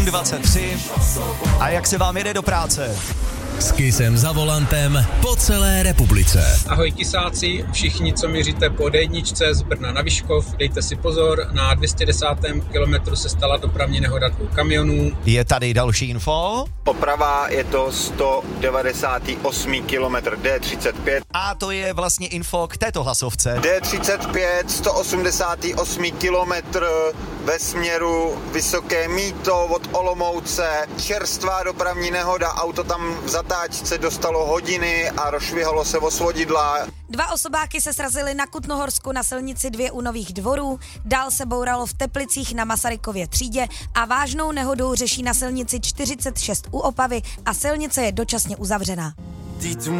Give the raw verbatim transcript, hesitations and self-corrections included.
dvacet tři. A jak se vám jede do práce? S Kissem za volantem po celé republice. Ahoj Kisáci, všichni, co míříte po dé jedničce z Brna na Vyškov, dejte si pozor, na dvě stě desátém kilometru se stala dopravní nehoda dvou kamionů. Je tady další info. Oprava je to sto devadesátý osmý kilometr dé třicet pět. A to je vlastně info k této hlasovce. dé třicet pět, sto osmdesátý osmý kilometr ve směru Vysoké Mýto od Olomouce. Čerstvá dopravní nehoda, auto tam v zatáčce dostalo hodiny a rozšvihalo se o svodidla. Dva osobáky se srazily na Kutnohorsku na silnici dvě u Nových Dvorů, dál se bouralo v Teplicích na Masarykově třídě a vážnou nehodou řeší na silnici čtyřicet šest u Opavy a silnice je dočasně uzavřená.